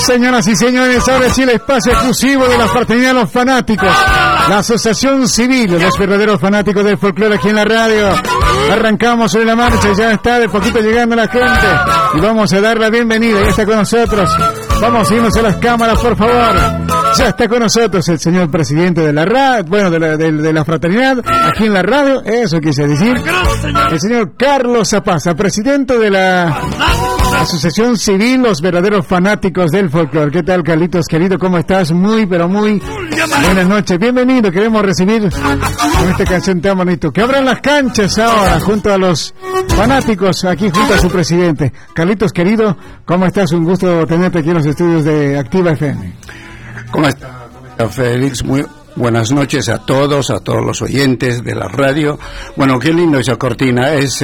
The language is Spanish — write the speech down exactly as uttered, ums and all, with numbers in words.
Señoras y señores, ahora sí el espacio exclusivo de la Fraternidad de los Fanáticos, la Asociación Civil de los verdaderos fanáticos del folclore aquí en la radio. Arrancamos sobre la marcha, ya está de poquito llegando la gente y vamos a dar la bienvenida. Ya está con nosotros. Vamos a irnos a las cámaras, por favor. Ya está con nosotros el señor presidente de la radio, bueno, de la, de, de la fraternidad, aquí en la radio, eso quise decir, el señor Carlos Zapaza, presidente de la Asociación Civil, los verdaderos fanáticos del folclore. ¿Qué tal, Carlitos, querido? ¿Cómo estás? Muy, pero muy buenas noches. Bienvenido, queremos recibir con esta canción tan bonito. Que abran las canchas ahora, junto a los fanáticos, aquí junto a su presidente. Carlitos, querido, ¿cómo estás? Un gusto tenerte aquí en los estudios de Activa F M. ¿Cómo está, ¿Cómo está Félix? Muy buenas noches a todos, a todos los oyentes de la radio. Bueno, qué lindo esa cortina, es